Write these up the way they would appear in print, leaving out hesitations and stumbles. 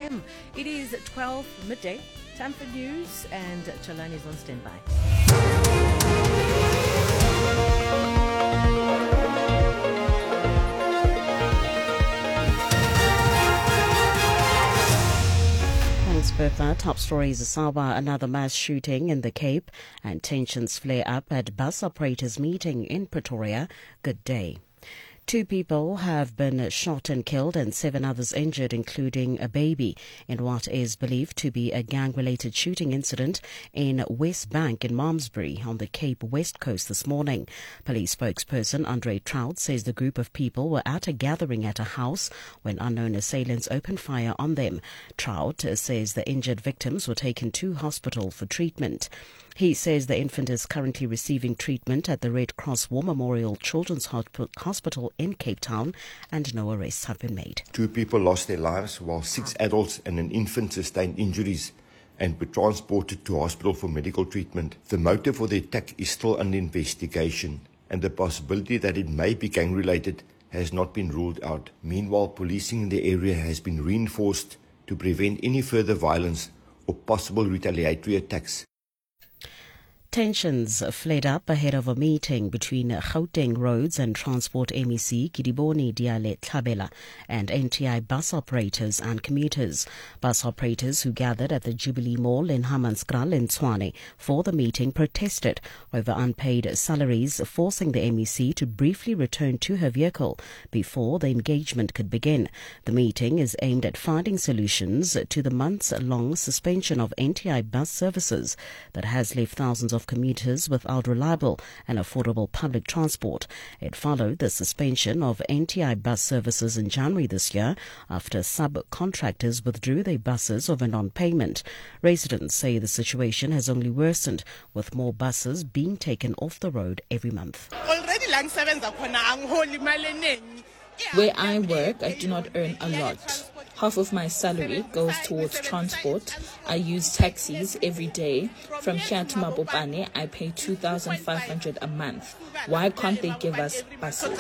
a.m. It is 12 midday. Time for news, and Chalani is on standby. Thanks, Bertha. Top stories: Sawa, another mass shooting in the Cape, and tensions flare up at bus operators meeting in Pretoria. Good day. 2 people have been shot and killed and 7 others injured, including a baby, in what is believed to be a gang-related shooting incident in West Bank in Malmesbury on the Cape West Coast this morning. Police spokesperson Andre Trout says the group of people were at a gathering at a house when unknown assailants opened fire on them. Trout says the injured victims were taken to hospital for treatment. He says the infant is currently receiving treatment at the Red Cross War Memorial Children's Hospital in Cape Town, and no arrests have been made. 2 people lost their lives while 6 adults and an infant sustained injuries and were transported to hospital for medical treatment. The motive for the attack is still under investigation, and the possibility that it may be gang-related has not been ruled out. Meanwhile, policing in the area has been reinforced to prevent any further violence or possible retaliatory attacks. Tensions flared up ahead of a meeting between Gauteng Roads and Transport MEC Kidiboni Diale-Tlhabela and NTI bus operators and commuters. Bus operators who gathered at the Jubilee Mall in Hammanskraal in Tshwane for the meeting protested over unpaid salaries, forcing the MEC to briefly return to her vehicle before the engagement could begin. The meeting is aimed at finding solutions to the months-long suspension of NTI bus services that has left thousands of commuters without reliable and affordable public transport. It followed the suspension of NTI bus services in January this year after subcontractors withdrew their buses over non-payment. Residents say the situation has only worsened, with more buses being taken off the road every month. Where I work, I do not earn a lot. Half of my salary goes towards transport. I use taxis every day. From here to Mabopane, I pay 2,500 a month. Why can't they give us buses?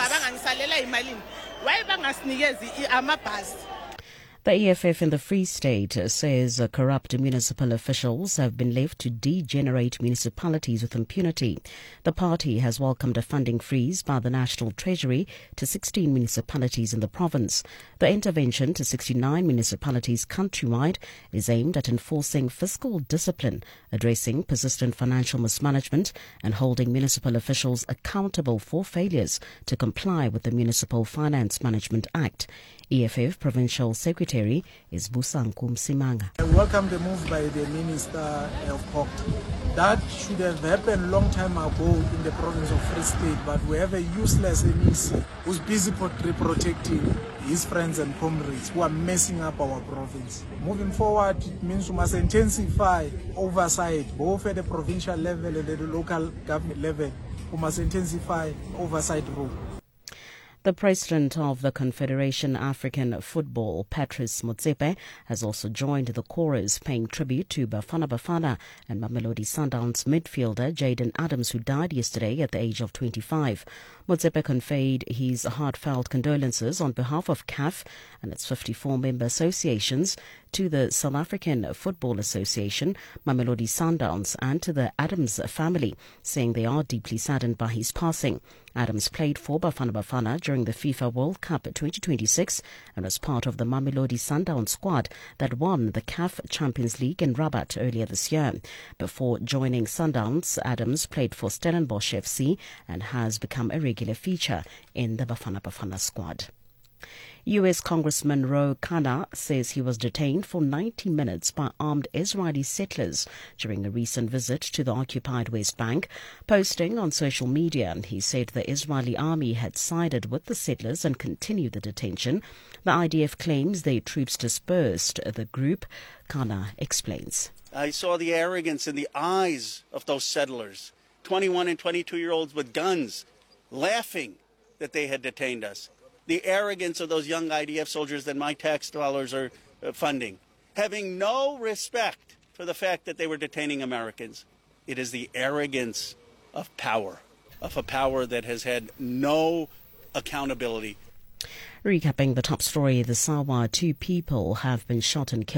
The EFF in the Free State says corrupt municipal officials have been left to degenerate municipalities with impunity. The party has welcomed a funding freeze by the National Treasury to 16 municipalities in the province. The intervention to 69 municipalities countrywide is aimed at enforcing fiscal discipline, addressing persistent financial mismanagement, and holding municipal officials accountable for failures to comply with the Municipal Finance Management Act. EFF Provincial Secretary is Busanku Msimanga. I welcome the move by the Minister of Port. That should have happened a long time ago in the province of Free State, but we have a useless MEC who's busy protecting his friends and comrades who are messing up our province. Moving forward, it means we must intensify oversight, both at the provincial level and at the local government level. We must intensify oversight role. The president of the Confederation African Football, Patrice Motsepe, has also joined the chorus paying tribute to Bafana Bafana and Mamelodi Sundowns midfielder Jayden Adams, who died yesterday at the age of 25. Motsepe conveyed his heartfelt condolences on behalf of CAF and its 54 member associations to the South African Football Association, Mamelodi Sundowns, and to the Adams family, saying they are deeply saddened by his passing. Adams played for Bafana Bafana during the FIFA World Cup 2026 and was part of the Mamelodi Sundowns squad that won the CAF Champions League in Rabat earlier this year. Before joining Sundowns, Adams played for Stellenbosch FC and has become a regular feature in the Bafana Bafana squad. U.S. Congressman Ro Khanna says he was detained for 90 minutes by armed Israeli settlers during a recent visit to the occupied West Bank. Posting on social media, he said the Israeli army had sided with the settlers and continued the detention. The IDF claims their troops dispersed the group. Khanna explains. I saw the arrogance in the eyes of those settlers, 21 and 22-year-olds with guns, laughing that they had detained us. The arrogance of those young IDF soldiers that my tax dollars are funding, having no respect for the fact that they were detaining Americans. It is the arrogance of power, of a power that has had no accountability. Recapping the top story, the Sawa, 2 people have been shot and killed